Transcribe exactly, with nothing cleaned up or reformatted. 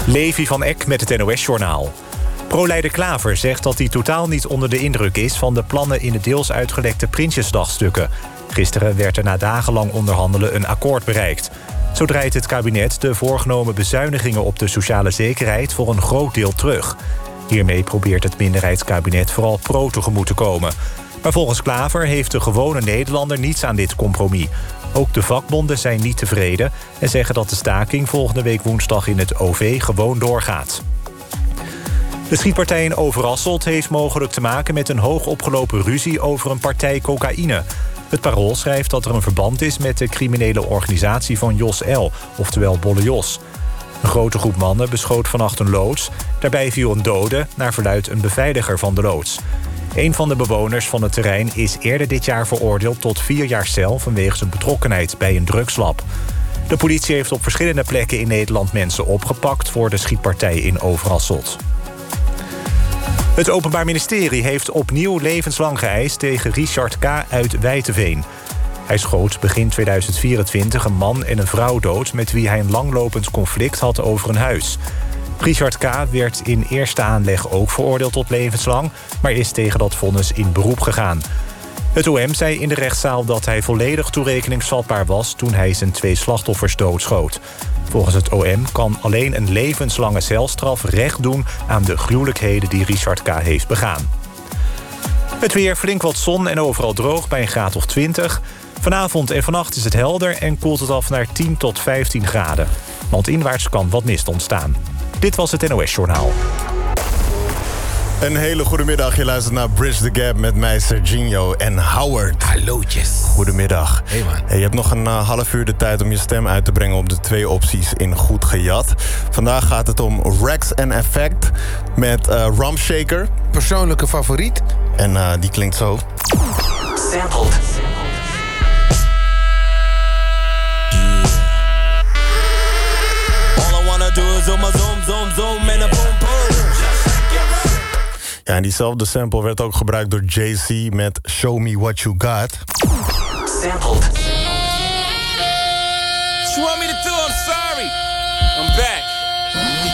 Levi van Eck met het N O S-journaal. Pro-leider Klaver zegt dat hij totaal niet onder de indruk is... van de plannen in de deels uitgelekte Prinsjesdagstukken. Gisteren werd er na dagenlang onderhandelen een akkoord bereikt. Zo draait het kabinet de voorgenomen bezuinigingen op de sociale zekerheid... voor een groot deel terug. Hiermee probeert het minderheidskabinet vooral pro tegemoet te komen. Maar volgens Klaver heeft de gewone Nederlander niets aan dit compromis. Ook de vakbonden zijn niet tevreden... en zeggen dat de staking volgende week woensdag in het O V gewoon doorgaat. De schietpartij in Overasselt heeft mogelijk te maken met een hoogopgelopen ruzie over een partij cocaïne. Het Parool schrijft dat er een verband is met de criminele organisatie van Jos L., oftewel Bolle Jos. Een grote groep mannen beschoot vannacht een loods. Daarbij viel een dode, naar verluidt een beveiliger van de loods. Een van de bewoners van het terrein is eerder dit jaar veroordeeld tot vier jaar cel vanwege zijn betrokkenheid bij een drugslab. De politie heeft op verschillende plekken in Nederland mensen opgepakt voor de schietpartij in Overasselt. Het Openbaar Ministerie heeft opnieuw levenslang geëist tegen Richard K. uit Wijteveen. Hij schoot begin tweeduizend vierentwintig een man en een vrouw dood... met wie hij een langlopend conflict had over een huis. Richard K. werd in eerste aanleg ook veroordeeld tot levenslang... maar is tegen dat vonnis in beroep gegaan. Het O M zei in de rechtszaal dat hij volledig toerekeningsvatbaar was... toen hij zijn twee slachtoffers doodschoot. Volgens het O M kan alleen een levenslange celstraf recht doen... aan de gruwelijkheden die Richard K. heeft begaan. Het weer, flink wat zon en overal droog bij een graad of twintig. Vanavond en vannacht is het helder en koelt het af naar tien tot vijftien graden. Landinwaarts kan wat mist ontstaan. Dit was het N O S-journaal. Een hele goede middag. Je luistert naar Bridge the Gap met mij, Serginho en Howard. Hallootjes. Goedemiddag. Hey man. Hey, je hebt nog een uh, half uur de tijd om je stem uit te brengen op de twee opties in Goed Gejat. Vandaag gaat het om Rex and Effect met uh, Rum Shaker. Persoonlijke favoriet. En uh, die klinkt zo. Sampled. All I wanna do is zoom, zoom, zoom, zoom en een boom, boom. Ja, en diezelfde sample werd ook gebruikt door Jay-Z met Show Me What You Got. Sampled. You want me to do? I'm sorry. I'm back.